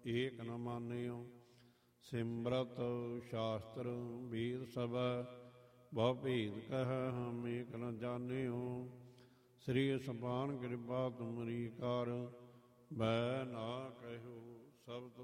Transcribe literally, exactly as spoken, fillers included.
ਏਕ ਨ ਮਾਨਿਓ। ਸਿਮਰਤ ਸ਼ਾਸਤਰ ਵੇਦ ਸਭੈ ਬਹੁ ਭੇਦ ਕਹਿ ਹਮ ਏਕ ਨ ਜਾਣਿਓ। ਸ੍ਰੀ ਅਸਪਾਨ ਕਿਰਪਾ ਤੁਮਰੀ ਕਰ ਬੈ ਨਾ ਕਹਿਓ ਸਬਦ